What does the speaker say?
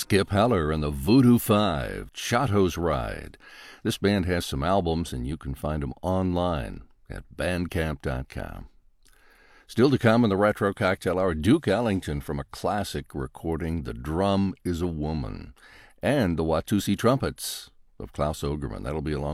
Skip Heller and the Voodoo Five, Chateau's Ride. This band has some albums, and you can find them online at bandcamp.com. Still to come in the Retro Cocktail Hour, Duke Ellington from a classic recording, The Drum is a Woman, and the Watusi Trumpets of Klaus Ogerman. That'll be along